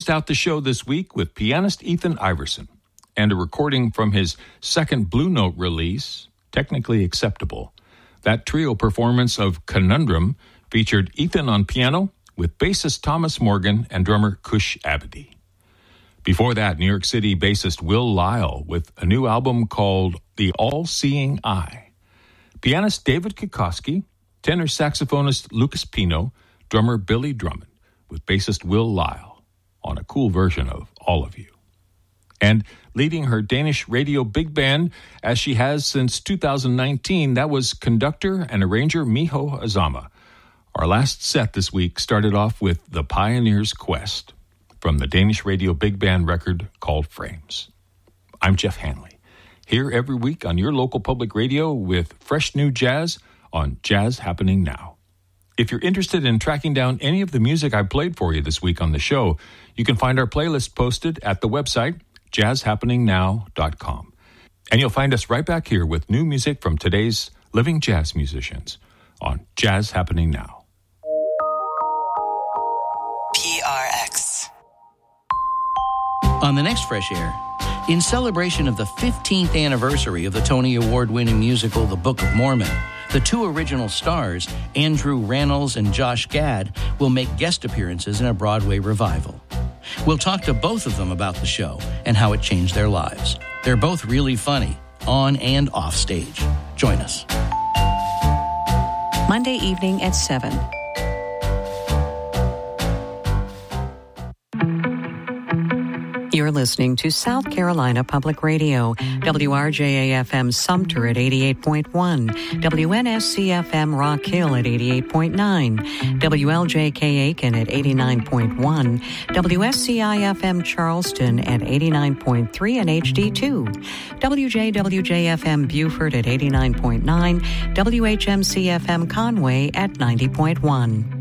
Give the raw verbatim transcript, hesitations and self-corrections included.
closed out the show this week with pianist Ethan Iverson and a recording from his second Blue Note release, Technically Acceptable. That trio performance of Conundrum featured Ethan on piano with bassist Thomas Morgan and drummer Kush Abadi. Before that, New York City bassist Will Lyle with a new album called The All-Seeing Eye. Pianist David Kikoski, tenor saxophonist Lucas Pino, drummer Billy Drummond with bassist Will Lyle on a cool version of All of You. And leading her Danish radio big band, as she has since two thousand nineteen, that was conductor and arranger Miho Azama. Our last set this week started off with The Pioneer's Quest from the Danish radio big band record called Frames. I'm Jeff Hanley, here every week on your local public radio with fresh new jazz on Jazz Happening Now. If you're interested in tracking down any of the music I played for you this week on the show, you can find our playlist posted at the website jazz happening now dot com. And you'll find us right back here with new music from today's living jazz musicians on Jazz Happening Now. P R X. On the next Fresh Air, in celebration of the fifteenth anniversary of the Tony Award-winning musical The Book of Mormon, the two original stars, Andrew Rannells and Josh Gad, will make guest appearances in a Broadway revival. We'll talk to both of them about the show and how it changed their lives. They're both really funny, on and off stage. Join us. Monday evening at seven. You're listening to South Carolina Public Radio, W R J A F M Sumter at eighty-eight point one, W N S C F M Rock Hill at eighty-eight point nine, W L J K Aiken at eighty-nine point one, W S C I F M Charleston at eighty-nine point three and H D two, W J W J F M Beaufort at eighty-nine point nine, W H M C F M Conway at ninety point one.